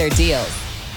their deals.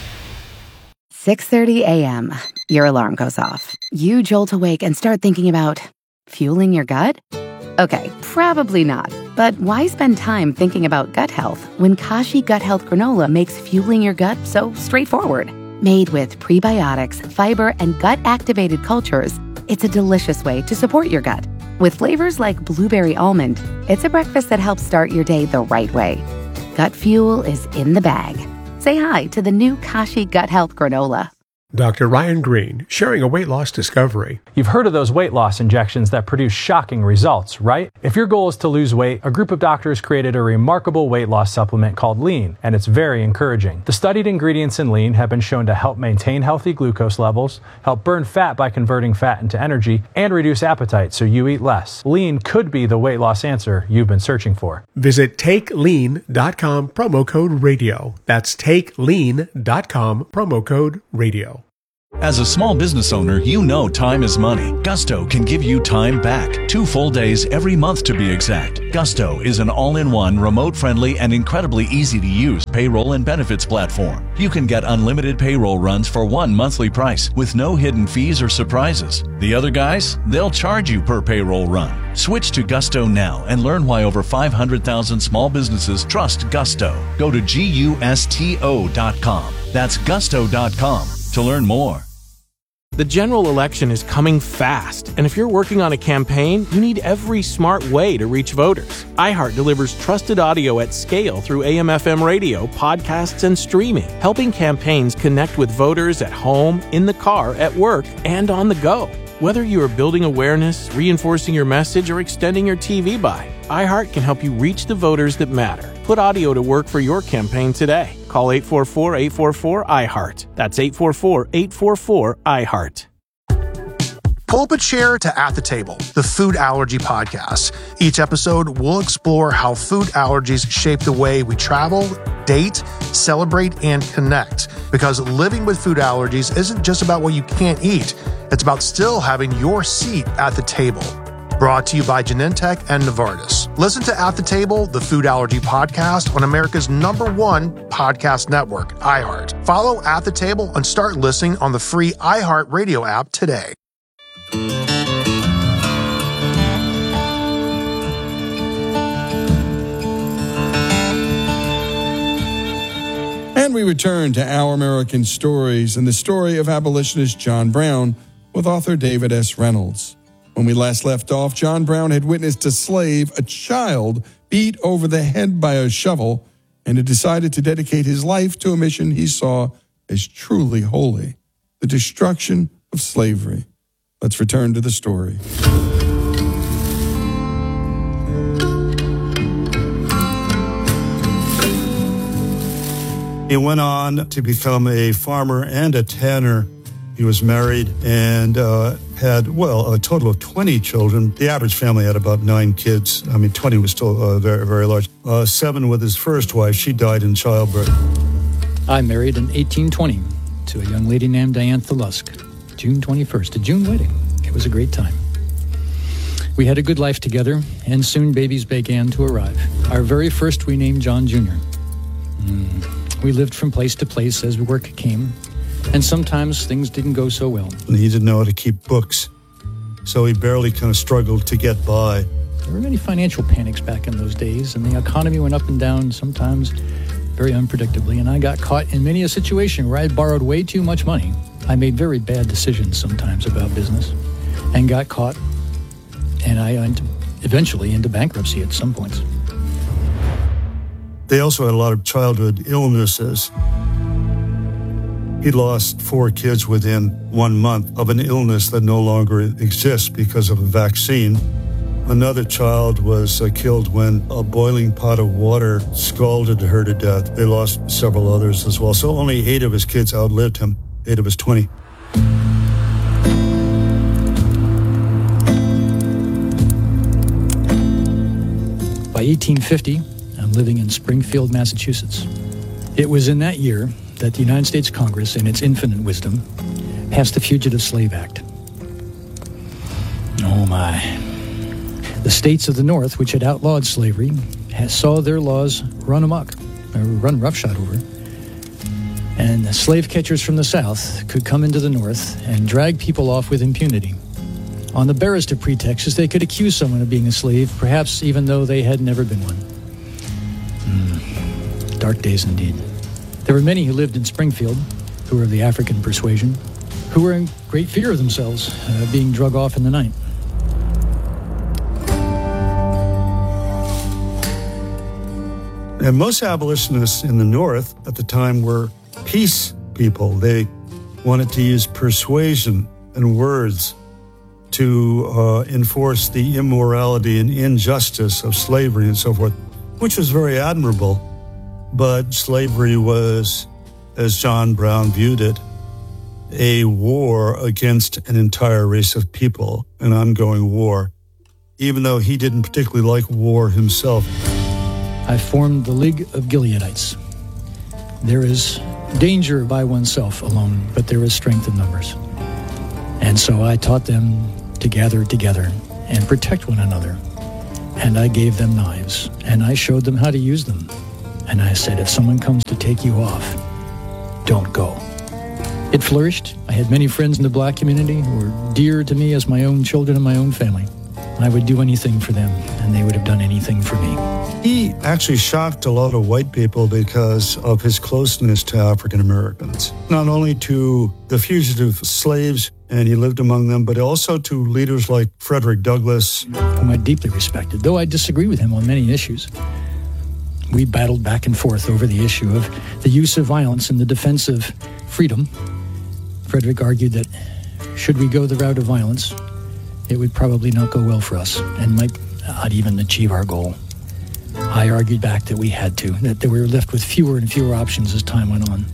6:30 a.m. Your alarm goes off. You jolt awake and start thinking about fueling your gut? Okay, probably not. But why spend time thinking about gut health when Kashi Gut Health Granola makes fueling your gut so straightforward? Made with prebiotics, fiber, and gut-activated cultures, it's a delicious way to support your gut. With flavors like blueberry almond, it's a breakfast that helps start your day the right way. Gut fuel is in the bag. Say hi to the new Kashi Gut Health Granola. Dr. Ryan Green, sharing a weight loss discovery. You've heard of those weight loss injections that produce shocking results, right? If your goal is to lose weight, a group of doctors created a remarkable weight loss supplement called Lean, and it's very encouraging. The studied ingredients in Lean have been shown to help maintain healthy glucose levels, help burn fat by converting fat into energy, and reduce appetite so you eat less. Lean could be the weight loss answer you've been searching for. Visit TakeLean.com, promo code radio. That's TakeLean.com, promo code radio. As a small business owner, you know time is money. Gusto can give you time back. 2 full days every month to be exact. Gusto is an all-in-one, remote-friendly, and incredibly easy-to-use payroll and benefits platform. You can get unlimited payroll runs for one monthly price with no hidden fees or surprises. The other guys, they'll charge you per payroll run. Switch to Gusto now and learn why over 500,000 small businesses trust Gusto. Go to GUSTO.com. That's Gusto.com to learn more. The general election is coming fast, and if you're working on a campaign, you need every smart way to reach voters. iHeart delivers trusted audio at scale through AM/FM radio, podcasts, and streaming, helping campaigns connect with voters at home, in the car, at work, and on the go. Whether you are building awareness, reinforcing your message, or extending your TV buy, iHeart can help you reach the voters that matter. Put audio to work for your campaign today. Call 844-844-iHeart. That's 844-844-iHeart. Pull up a chair to At the Table, the Food Allergy Podcast. Each episode, we'll explore how food allergies shape the way we travel, date, celebrate, and connect. Because living with food allergies isn't just about what you can't eat. It's about still having your seat at the table. Brought to you by Genentech and Novartis. Listen to At the Table, the Food Allergy Podcast on America's #1 podcast network, iHeart. Follow At the Table and start listening on the free iHeart Radio app today. And we return to Our American Stories and the story of abolitionist John Brown with author David S. Reynolds. When we last left off, John Brown had witnessed a slave, a child, beat over the head by a shovel, and had decided to dedicate his life to a mission he saw as truly holy, the destruction of slavery. Let's return to the story. He went on to become a farmer and a tanner. He was married and had, a total of 20 children. The average family had about 9 kids. 20 was still very, very large. 7 with his first wife. She died in childbirth. I married in 1820 to a young lady named Diantha Lusk. June 21st, a June wedding. It was a great time. We had a good life together, and soon babies began to arrive. Our very first we named John Jr. We lived from place to place as work came, and sometimes things didn't go so well. And he didn't know how to keep books, so he barely kind of struggled to get by. There were many financial panics back in those days, and the economy went up and down, sometimes very unpredictably, and I got caught in many a situation where I borrowed way too much money. I made very bad decisions sometimes about business, and got caught, and I went eventually into bankruptcy at some points. They also had a lot of childhood illnesses. He lost 4 kids within 1 month of an illness that no longer exists because of a vaccine. Another child was killed when a boiling pot of water scalded her to death. They lost several others as well. So only 8 of his kids outlived him, 8 of his 20. By 1850, I'm living in Springfield, Massachusetts. It was in that year that the United States Congress, in its infinite wisdom, passed the Fugitive Slave Act. Oh my. The states of the North, which had outlawed slavery, saw their laws run amok, or run roughshod over. And the slave catchers from the South could come into the North and drag people off with impunity. On the barest of pretexts, they could accuse someone of being a slave, perhaps even though they had never been one. Dark days indeed. There were many who lived in Springfield, who were of the African persuasion, who were in great fear of themselves, being drug off in the night. And most abolitionists in the North at the time were peace people. They wanted to use persuasion and words to enforce the immorality and injustice of slavery and so forth, which was very admirable. But slavery was, as John Brown viewed it, a war against an entire race of people, an ongoing war, even though he didn't particularly like war himself. I formed the League of Gileadites. There is danger by oneself alone, but there is strength in numbers. And so I taught them to gather together and protect one another. And I gave them knives, and I showed them how to use them. And I said, if someone comes to take you off, don't go. It flourished. I had many friends in the black community who were dear to me as my own children and my own family. I would do anything for them, and they would have done anything for me. He actually shocked a lot of white people because of his closeness to African Americans, not only to the fugitive slaves, and he lived among them, but also to leaders like Frederick Douglass, whom I deeply respected, though I disagree with him on many issues. We battled back and forth over the issue of the use of violence in the defense of freedom. Frederick argued that should we go the route of violence, it would probably not go well for us and might not even achieve our goal. I argued back that we had to, that we were left with fewer and fewer options as time went on.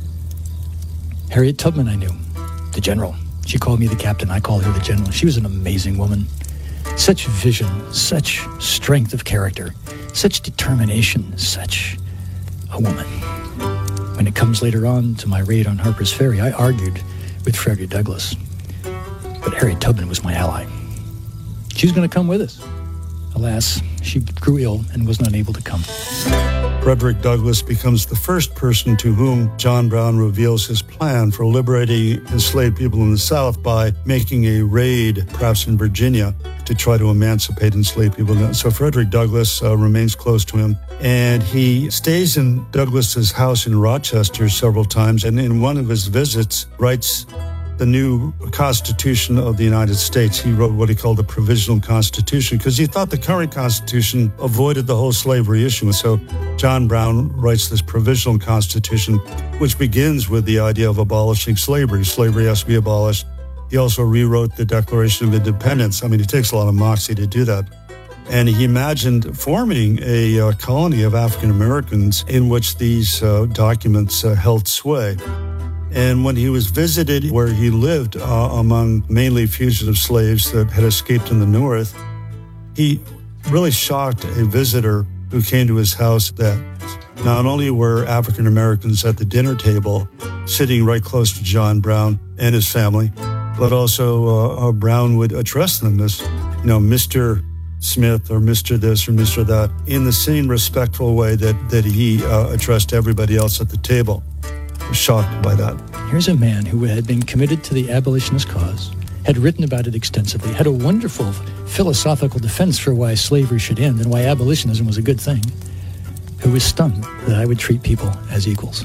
Harriet Tubman I knew, the general. She called me the captain, I called her the general. She was an amazing woman. Such vision, such strength of character, such determination, such a woman. When it comes later on to my raid on Harper's Ferry, I argued with Frederick Douglass. But Harriet Tubman was my ally. She was going to come with us. Alas, she grew ill and was not able to come. Frederick Douglass becomes the first person to whom John Brown reveals his plan for liberating enslaved people in the South by making a raid, perhaps in Virginia, to try to emancipate enslaved people. So Frederick Douglass remains close to him, and he stays in Douglass's house in Rochester several times, and in one of his visits writes the new Constitution of the United States. He wrote what he called the Provisional Constitution because he thought the current Constitution avoided the whole slavery issue. So John Brown writes this Provisional Constitution, which begins with the idea of abolishing slavery. Slavery has to be abolished. He also rewrote the Declaration of Independence. I mean, it takes a lot of moxie to do that. And he imagined forming a colony of African Americans in which these documents held sway. And when he was visited where he lived among mainly fugitive slaves that had escaped in the North, he really shocked a visitor who came to his house that not only were African Americans at the dinner table sitting right close to John Brown and his family, but also Brown would address them as, Mr. Smith or Mr. this or Mr. that in the same respectful way that he addressed everybody else at the table. I was shocked by that. Here's a man who had been committed to the abolitionist cause, had written about it extensively, had a wonderful philosophical defense for why slavery should end and why abolitionism was a good thing, who was stunned that I would treat people as equals.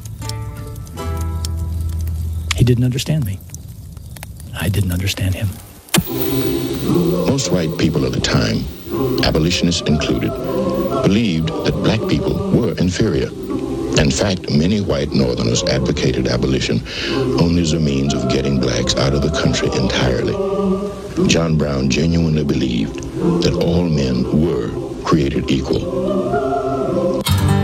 He didn't understand me. I didn't understand him. Most white people of the time, abolitionists included, believed that black people were inferior. In fact, many white Northerners advocated abolition only as a means of getting blacks out of the country entirely. John Brown genuinely believed that all men were created equal.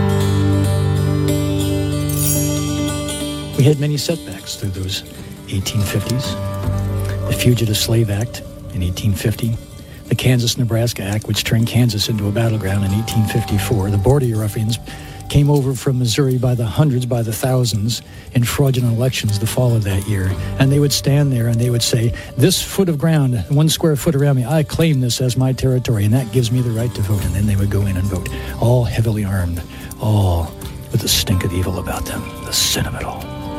We had many setbacks through those 1850s. The Fugitive Slave Act in 1850, the Kansas-Nebraska Act, which turned Kansas into a battleground in 1854, the Border Ruffians came over from Missouri by the hundreds, by the thousands, in fraudulent elections the fall of that year. And they would stand there and they would say, this foot of ground, 1 square foot around me, I claim this as my territory, and that gives me the right to vote. And then they would go in and vote, all heavily armed, all with the stink of evil about them, the sin of it all.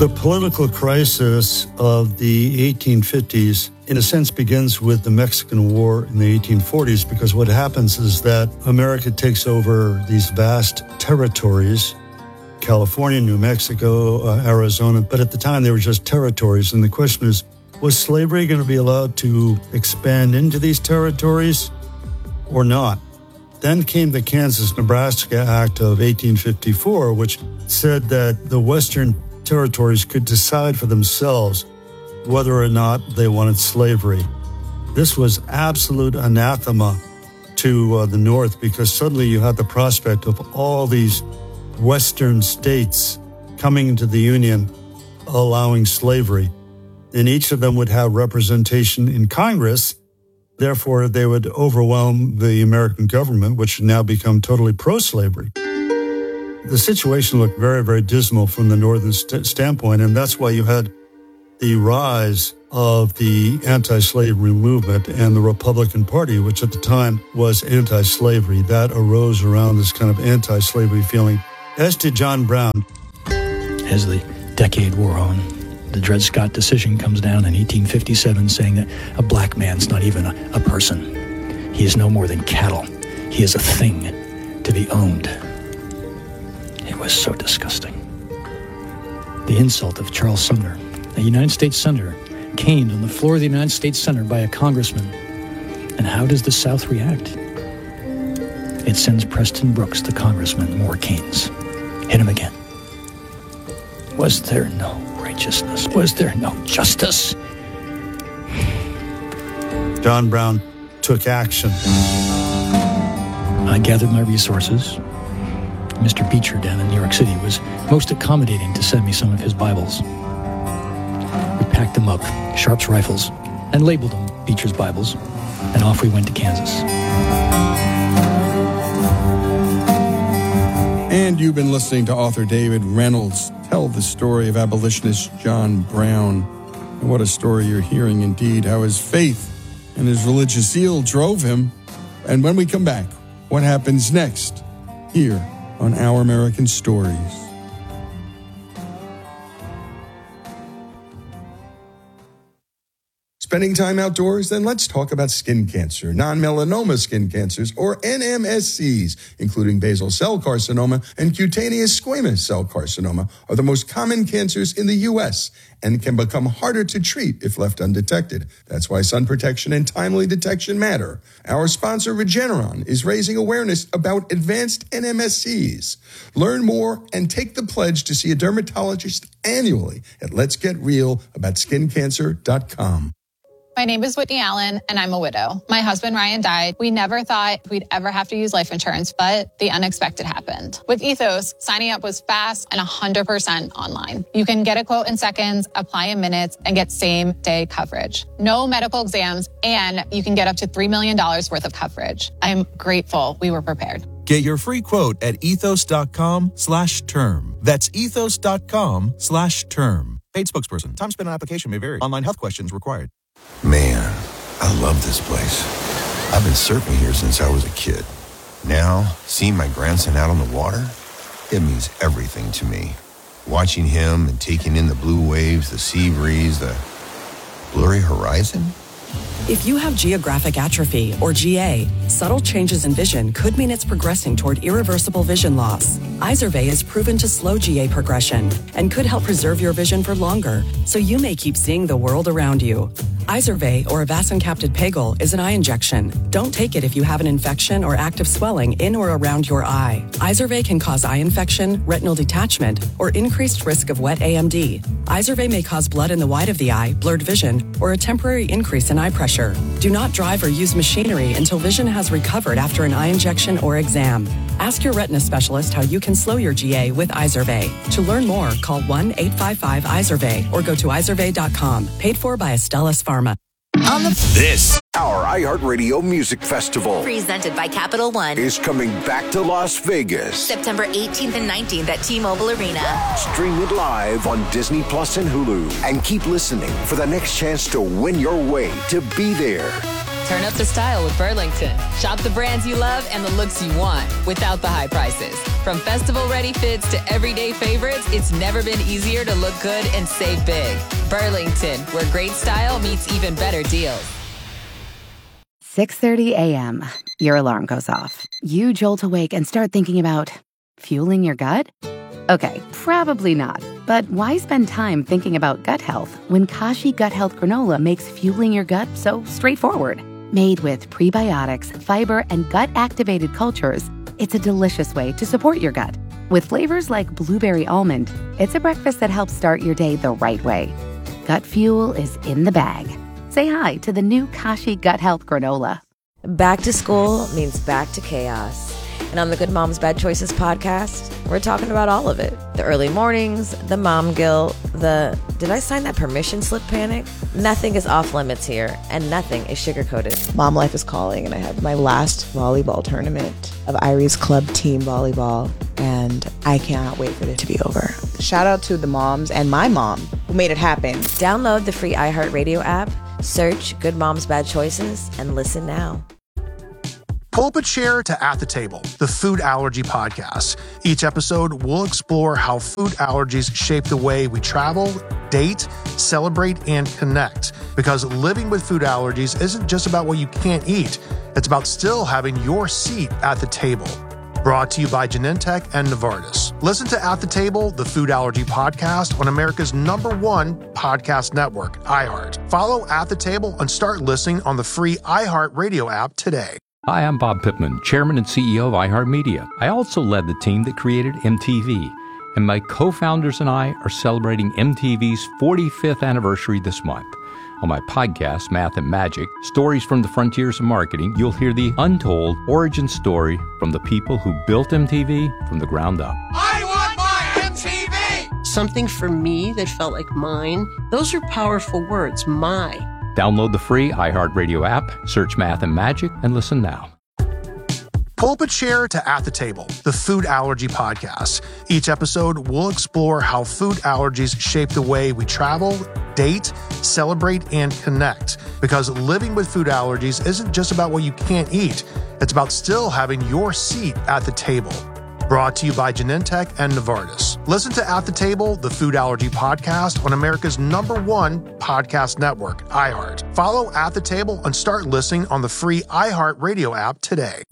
The political crisis of the 1850s, in a sense, begins with the Mexican War in the 1840s, because what happens is that America takes over these vast territories, California, New Mexico, Arizona, but at the time they were just territories. And the question is, was slavery going to be allowed to expand into these territories or not? Then came the Kansas-Nebraska Act of 1854, which said that the Western territories could decide for themselves whether or not they wanted slavery. This was absolute anathema to the North, because suddenly you had the prospect of all these Western states coming into the Union, allowing slavery. And each of them would have representation in Congress. Therefore, they would overwhelm the American government, which had now become totally pro-slavery. The situation looked very, very dismal from the Northern standpoint, and that's why you had the rise of the anti-slavery movement and the Republican Party, which at the time was anti-slavery. That arose around this kind of anti-slavery feeling, as did John Brown. As the decade wore on, the Dred Scott decision comes down in 1857 saying that a black man's not even a person. He is no more than cattle. He is a thing to be owned. It was so disgusting. The insult of Charles Sumner, a United States Senator, caned on the floor of the United States Senate by a congressman. And how does the South react? It sends Preston Brooks, the congressman, more canes. Hit him again. Was there no righteousness? Was there no justice? John Brown took action. I gathered my resources. Mr. Beecher down in New York City was most accommodating to send me some of his Bibles. We packed them up, Sharp's rifles, and labeled them Beecher's Bibles, and off we went to Kansas. And you've been listening to author David Reynolds tell the story of abolitionist John Brown. And what a story you're hearing indeed, how his faith and his religious zeal drove him. And when we come back, what happens next here on Our American Stories. Spending time outdoors? Then let's talk about skin cancer. Non-melanoma skin cancers, or NMSCs, including basal cell carcinoma and cutaneous squamous cell carcinoma, are the most common cancers in the U.S. and can become harder to treat if left undetected. That's why sun protection and timely detection matter. Our sponsor, Regeneron, is raising awareness about advanced NMSCs. Learn more and take the pledge to see a dermatologist annually at letsgetrealaboutSkinCancer.com. My name is Whitney Allen, and I'm a widow. My husband, Ryan, died. We never thought we'd ever have to use life insurance, but the unexpected happened. With Ethos, signing up was fast and 100% online. You can get a quote in seconds, apply in minutes, and get same-day coverage. No medical exams, and you can get up to $3 million worth of coverage. I'm grateful we were prepared. Get your free quote at ethos.com/term. That's ethos.com/term. Paid spokesperson. Time spent on application may vary. Online health questions required. Man, I love this place. I've been surfing here since I was a kid. Now, seeing my grandson out on the water, it means everything to me. Watching him and taking in the blue waves, the sea breeze, the blurry horizon. If you have geographic atrophy, or GA, subtle changes in vision could mean it's progressing toward irreversible vision loss. Izervay is proven to slow GA progression and could help preserve your vision for longer, so you may keep seeing the world around you. Izervay, or avacincaptad pegol, is an eye injection. Don't take it if you have an infection or active swelling in or around your eye. Izervay can cause eye infection, retinal detachment, or increased risk of wet AMD. Izervay may cause blood in the white of the eye, blurred vision, or a temporary increase in eye pressure. Do not drive or use machinery until vision has recovered after an eye injection or exam. Ask your retina specialist how you can slow your GA with Izervay. To learn more, call 1-855-IZERVAY or go to izervay.com. Paid for by Astellas Pharma. This, our iHeartRadio Music Festival, presented by Capital One, is coming back to Las Vegas. September 18th and 19th at T-Mobile Arena. Stream it live on Disney Plus and Hulu. And keep listening for the next chance to win your way to be there. Turn up the style with Burlington. Shop the brands you love and the looks you want without the high prices. From festival-ready fits to everyday favorites, it's never been easier to look good and save big. Burlington, where great style meets even better deals. 6:30 a.m. Your alarm goes off. You jolt awake and start thinking about fueling your gut? Okay, probably not. But why spend time thinking about gut health when Kashi Gut Health Granola makes fueling your gut so straightforward? Made with prebiotics, fiber, and gut-activated cultures, it's a delicious way to support your gut. With flavors like blueberry almond, it's a breakfast that helps start your day the right way. Gut fuel is in the bag. Say hi to the new Kashi Gut Health Granola. Back to school means back to chaos. And on the Good Moms Bad Choices podcast, we're talking about all of it. The early mornings, the mom guilt, the did I sign that permission slip panic? Nothing is off limits here, and nothing is sugar-coated. Mom life is calling, and I have my last volleyball tournament of Irie's club team volleyball, and I cannot wait for it to be over. Shout out to the moms and my mom who made it happen. Download the free iHeartRadio app, search Good Moms Bad Choices, and listen now. Pull up a chair to At the Table, the food allergy podcast. Each episode, we'll explore how food allergies shape the way we travel, date, celebrate, and connect. Because living with food allergies isn't just about what you can't eat. It's about still having your seat at the table. Brought to you by Genentech and Novartis. Listen to At the Table, the food allergy podcast on America's #1 podcast network, iHeart. Follow At the Table and start listening on the free iHeartRadio app today. Hi, I'm Bob Pittman, Chairman and CEO of iHeartMedia. I also led the team that created MTV, and my co-founders and I are celebrating MTV's 45th anniversary this month. On my podcast, Math and Magic, Stories from the Frontiers of Marketing, you'll hear the untold origin story from the people who built MTV from the ground up. I want my MTV! Something for me that felt like mine. Those are powerful words, my. Download the free iHeartRadio app, search Math and Magic, and listen now. Pull up a chair to At the Table, the food allergy podcast. Each episode, we'll explore how food allergies shape the way we travel, date, celebrate, and connect. Because living with food allergies isn't just about what you can't eat. It's about still having your seat at the table. Brought to you by Genentech and Novartis. Listen to At the Table, the food allergy podcast on America's #1 podcast network, iHeart. Follow At the Table and start listening on the free iHeartRadio app today.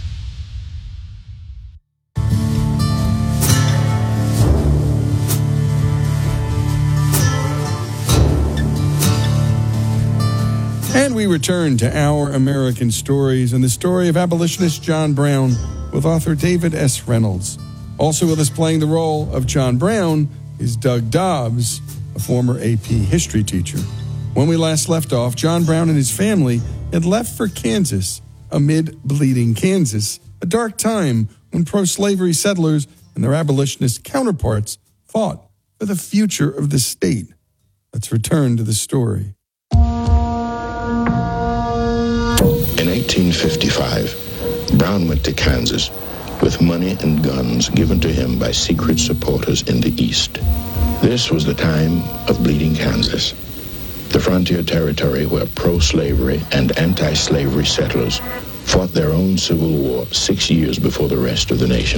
And we return to Our American Stories and the story of abolitionist John Brown with author David S. Reynolds. Also with us playing the role of John Brown is Doug Dobbs, a former AP history teacher. When we last left off, John Brown and his family had left for Kansas, amid bleeding Kansas, a dark time when pro-slavery settlers and their abolitionist counterparts fought for the future of the state. Let's return to the story. In 1855, Brown went to Kansas with money and guns given to him by secret supporters in the East. This was the time of bleeding Kansas, the frontier territory where pro-slavery and anti-slavery settlers fought their own civil war 6 years before the rest of the nation.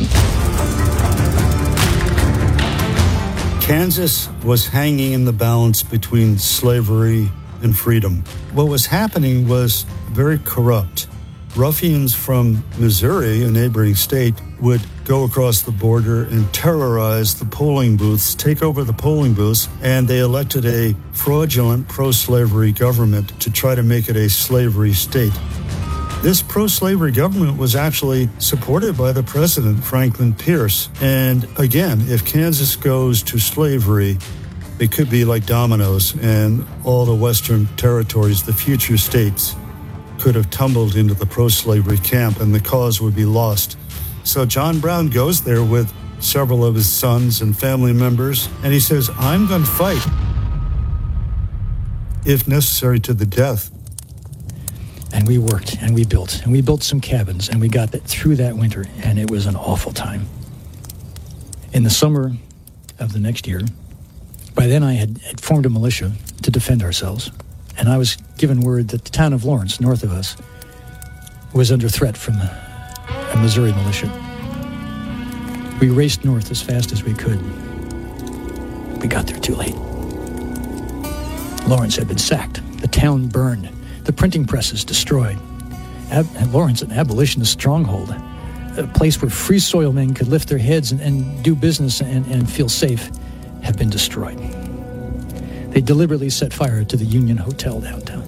Kansas was hanging in the balance between slavery and freedom. What was happening was very corrupt. Ruffians from Missouri, a neighboring state, would go across the border and terrorize the polling booths, take over the polling booths, and they elected a fraudulent pro-slavery government to try to make it a slavery state. This pro-slavery government was actually supported by the president, Franklin Pierce. And again, if Kansas goes to slavery, it could be like dominoes, and all the western territories, the future states, could have tumbled into the pro-slavery camp and the cause would be lost. So John Brown goes there with several of his sons and family members, and he says, I'm going to fight, if necessary, to the death. And we worked, and we built some cabins, and we got through that winter, and it was an awful time. In the summer of the next year, by then I had formed a militia to defend ourselves, And I was given word that the town of Lawrence, north of us, was under threat from a Missouri militia. We raced north as fast as we could. We got there too late. Lawrence had been sacked. The town burned. The printing presses destroyed. Lawrence, an abolitionist stronghold, a place where free soil men could lift their heads and do business and feel safe, had been destroyed. They deliberately set fire to the Union Hotel downtown.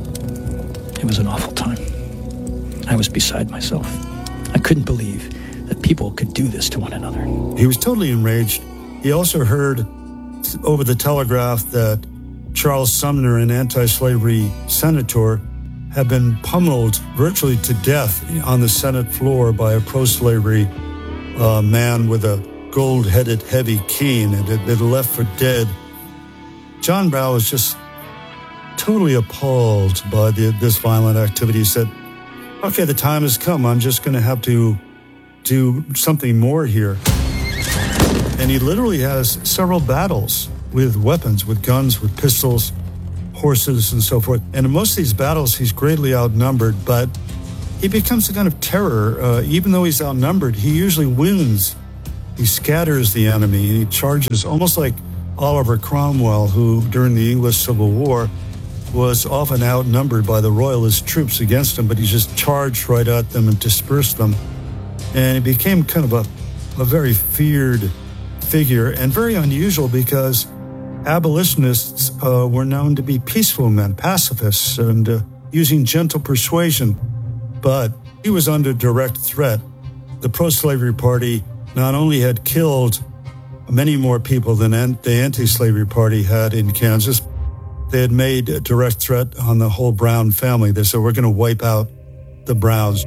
It was an awful time. I was beside myself. I couldn't believe that people could do this to one another. He was totally enraged. He also heard over the telegraph that Charles Sumner, an anti-slavery senator, had been pummeled virtually to death on the Senate floor by a pro-slavery man with a gold-headed heavy cane and had been left for dead. John Brown was just totally appalled by this violent activity. He said, okay, the time has come. I'm just going to have to do something more here. And he literally has several battles with weapons, with guns, with pistols, horses, and so forth. And in most of these battles, he's greatly outnumbered, but he becomes a kind of terror. Even though he's outnumbered, he usually wins. He scatters the enemy, and he charges almost like Oliver Cromwell, who during the English Civil War was often outnumbered by the royalist troops against him, but he just charged right at them and dispersed them. And he became kind of a very feared figure, and very unusual because abolitionists were known to be peaceful men, pacifists, and using gentle persuasion. But he was under direct threat. The pro-slavery party not only had killed many more people than the anti-slavery party had in Kansas, they had made a direct threat on the whole Brown family. They said, we're going to wipe out the Browns.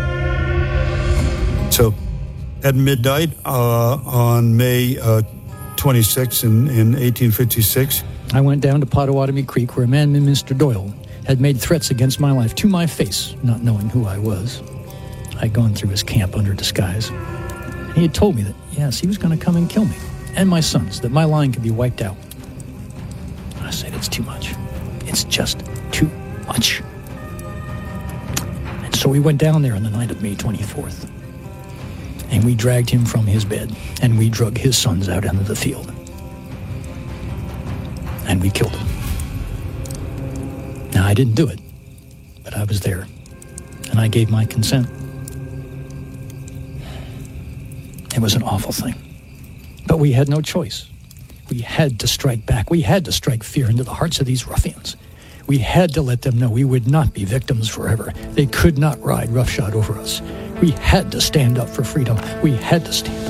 So at midnight on May 26 in 1856, I went down to Pottawatomie Creek where a man named Mr. Doyle had made threats against my life to my face, not knowing who I was. I'd gone through his camp under disguise. And he had told me that, yes, he was going to come and kill me and my sons, that my line could be wiped out. I said, it's too much. It's just too much. And so we went down there on the night of May 24th. And we dragged him from his bed, and we drug his sons out into the field. And we killed him. Now, I didn't do it, but I was there, and I gave my consent. It was an awful thing. But we had no choice. We had to strike back. We had to strike fear into the hearts of these ruffians. We had to let them know we would not be victims forever. They could not ride roughshod over us. We had to stand up for freedom. We had to stand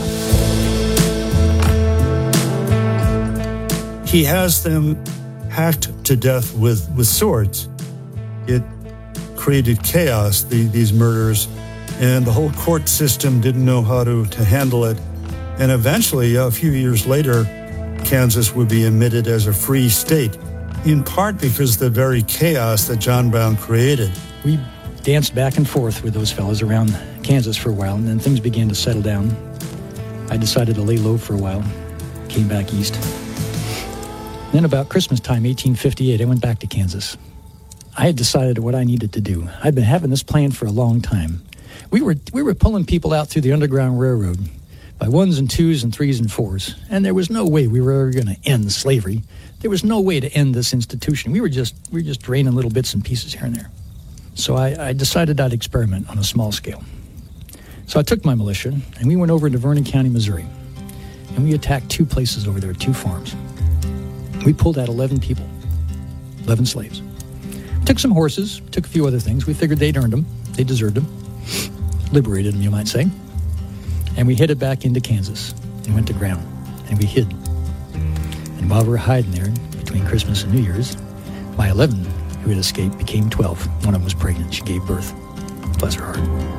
up. He has them hacked to death with swords. It created chaos, these murders, and the whole court system didn't know how to handle it. And eventually, a few years later, Kansas would be admitted as a free state, in part because of the very chaos that John Brown created. We danced back and forth with those fellows around Kansas for a while, and then things began to settle down. I decided to lay low for a while, came back east. Then about Christmas time, 1858, I went back to Kansas. I had decided what I needed to do. I'd been having this plan for a long time. We were pulling people out through the Underground Railroad by 1s and 2s and 3s and 4s, and there was no way we were ever going to end slavery. There was no way to end this institution. We were just draining little bits and pieces here and there. So I decided I'd experiment on a small scale. So I took my militia, and we went over into Vernon County, Missouri, and we attacked 2 places over there, 2 farms. We pulled out 11 people, 11 slaves. Took some horses, took a few other things. We figured they'd earned them. They deserved them. Liberated them, you might say. And we headed back into Kansas and went to ground, and we hid. And while we were hiding there between Christmas and New Year's, my 11 who had escaped became 12. One of them was pregnant. She gave birth. Bless her heart.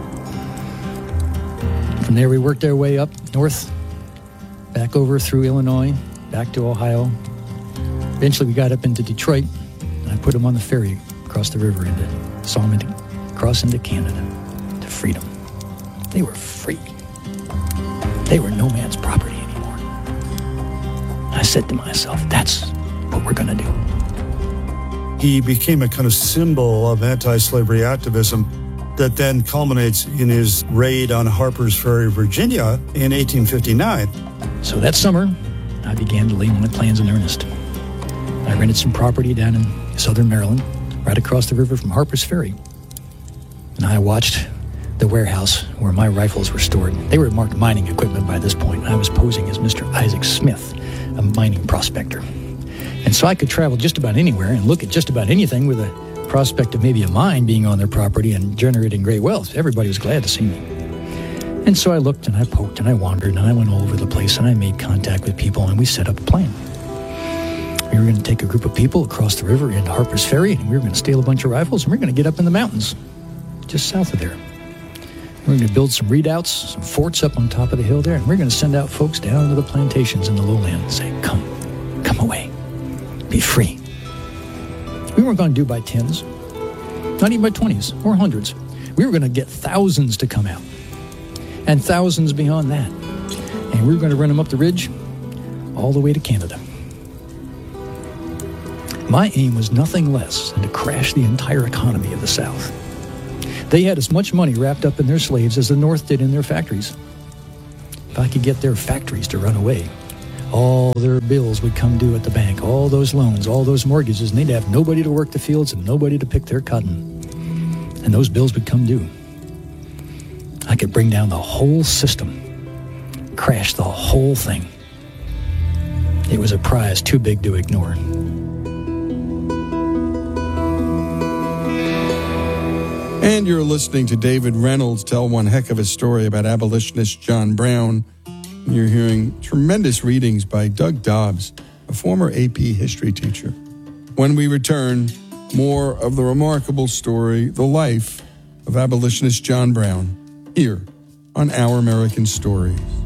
From there, we worked our way up north, back over through Illinois, back to Ohio. Eventually, we got up into Detroit, and I put them on the ferry across the river and saw them cross into Canada to freedom. They were free. They were no man's property anymore. I said to myself, that's what we're going to do. he became a kind of symbol of anti-slavery activism that then culminates in his raid on Harper's Ferry, Virginia in 1859. So that summer, I began to lay my plans in earnest. I rented some property down in southern Maryland, right across the river from Harper's Ferry. And I watched the warehouse where my rifles were stored. They were marked mining equipment by this point. I was posing as Mr. Isaac Smith, a mining prospector. And so I could travel just about anywhere and look at just about anything with a prospect of maybe a mine being on their property and generating great wealth. Everybody was glad to see me. And so I looked and I poked and I wandered and I went all over the place and I made contact with people and we set up a plan. We were going to take a group of people across the river into Harper's Ferry and we were going to steal a bunch of rifles and we were going to get up in the mountains just south of there. We're going to build some redoubts, some forts up on top of the hill there, and we're going to send out folks down to the plantations in the lowland and say, come away, be free. We weren't going to do by tens, not even by 20s or hundreds. We were going to get thousands to come out, and thousands beyond that. And we were going to run them up the ridge all the way to Canada. My aim was nothing less than to crash the entire economy of the South. They had as much money wrapped up in their slaves as the North did in their factories. If I could get their factories to run away, all their bills would come due at the bank, all those loans, all those mortgages, and they'd have nobody to work the fields and nobody to pick their cotton. And those bills would come due. I could bring down the whole system, crash the whole thing. It was a prize too big to ignore. And you're listening to David Reynolds tell one heck of a story about abolitionist John Brown. And you're hearing tremendous readings by Doug Dobbs, a former AP history teacher. When we return, more of the remarkable story, the life of abolitionist John Brown, here on Our American Stories.